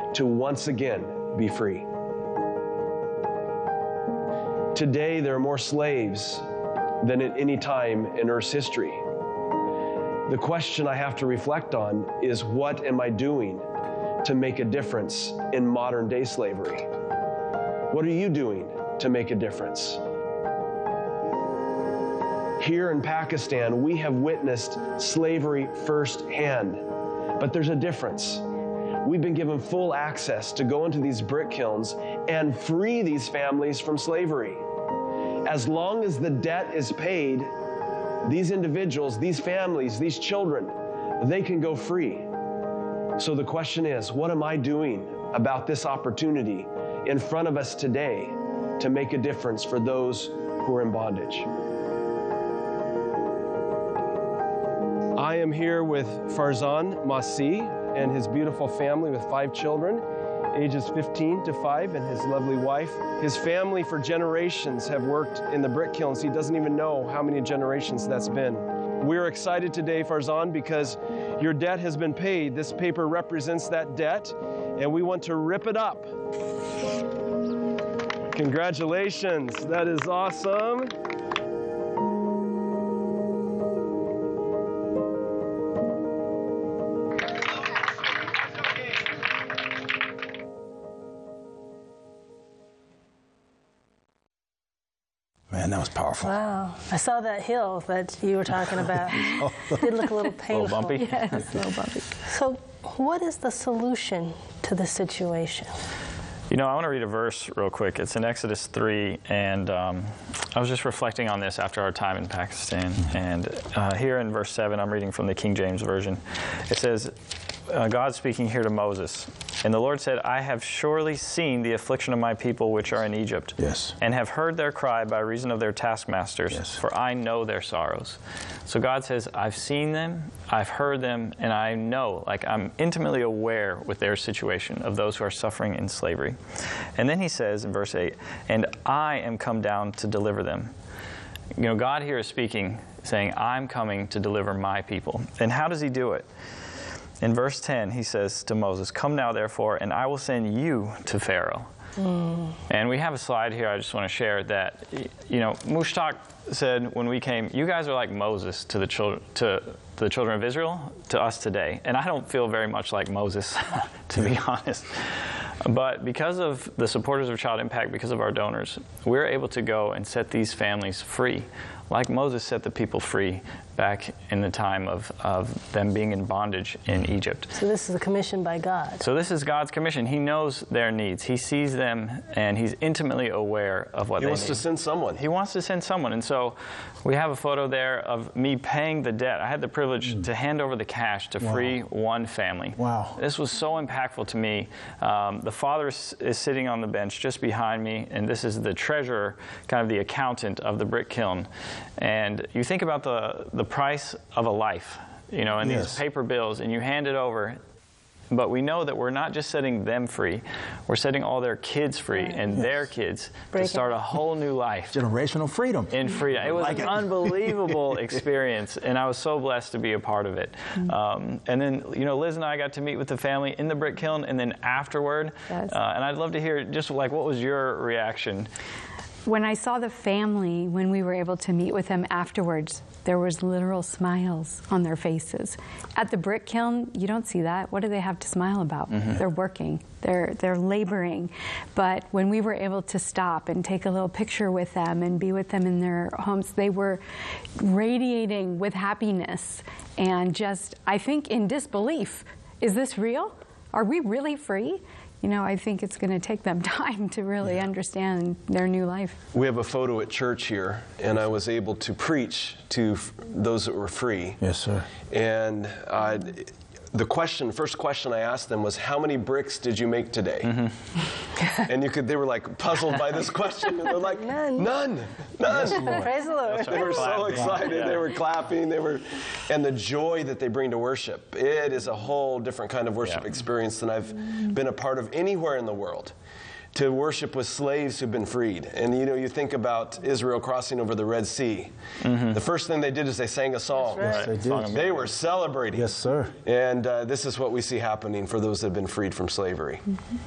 to once again be free. Today, there are more slaves than at any time in Earth's history. The question I have to reflect on is, what am I doing to make a difference in modern day slavery? What are you doing to make a difference? Here in Pakistan, we have witnessed slavery firsthand, but there's a difference. We've been given full access to go into these brick kilns and free these families from slavery. As long as the debt is paid, these individuals, these families, these children, they can go free. So the question is, what am I doing about this opportunity in front of us today to make a difference for those who are in bondage? I am here with Farzan Masih and his beautiful family with 5 children, ages 15 to 5, and his lovely wife. His family for generations have worked in the brick kilns. He doesn't even know how many generations that's been. We're excited today, Farzan, because your debt has been paid. This paper represents that debt, and we want to rip it up. Congratulations, that is awesome. Man, that was powerful. Wow. I saw that hill that you were talking about. It did look a little painful. A little bumpy? Yes, a little bumpy. So what is the solution to the situation? You know, I want to read a verse real quick. It's in Exodus 3, and I was just reflecting on this after our time in Pakistan. And here in verse 7, I'm reading from the King James Version. It says, God speaking here to Moses, and the Lord said, I have surely seen the affliction of my people which are in Egypt, yes, and have heard their cry by reason of their taskmasters, yes, for I know their sorrows. So God says, I've seen them, I've heard them, and I know, like I'm intimately aware with their situation of those who are suffering in slavery. And then he says in verse 8, and I am come down to deliver them. You know, God here is speaking, saying, I'm coming to deliver my people. And how does he do it? In verse 10, he says to Moses, come now, therefore, and I will send you to Pharaoh. And we have a slide here I just want to share that, you know, Mushtaq said when we came, you guys are like Moses to the children of Israel, to us today. And I don't feel very much like Moses, to be honest. But because of the supporters of Child Impact, because of our donors, we're able to go and set these families free, like Moses set the people free back in the time of them being in bondage in Egypt. So this is a commission by God. So this is God's commission. He knows their needs. He sees them, and he's intimately aware of what they need. He wants to send someone. He wants to send someone. And so we have a photo there of me paying the debt. I had the privilege to hand over the cash to free one family. Wow. This was so impactful to me. The father is sitting on the bench just behind me, and this is the treasurer, kind of the accountant of the brick kiln. And you think about the price of a life, you know, and these paper bills, and you hand it over. But we know that we're not just setting them free, we're setting all their kids free and their kids to start a whole new life. Generational freedom. In freedom. It was an unbelievable experience, and I was so blessed to be a part of it. And then, you know, Liz and I got to meet with the family in the brick kiln, and then afterward, and I'd love to hear just like, what was your reaction? When I saw the family, when we were able to meet with them afterwards, there was literal smiles on their faces. At the brick kiln, you don't see that. What do they have to smile about? They're working, they're laboring. But when we were able to stop and take a little picture with them and be with them in their homes, they were radiating with happiness and just, I think, in disbelief. Is this real? Are we really free? You know, I think it's going to take them time to really understand their new life. We have a photo at church here, and I was able to preach to those that were free. Yes, sir. And the first question I asked them was, how many bricks did you make today? And they were like puzzled by this question, and they're like, none. Praise the Lord. They were so excited. They were clapping. And the joy that they bring to worship. It is a whole different kind of worship experience than I've been a part of anywhere in the world. to worship with slaves who've been freed. And you think about Israel crossing over the Red Sea. The first thing they did is they sang a song. Yes, they did. They were celebrating. Yes, sir. And this is what we see happening for those that have been freed from slavery.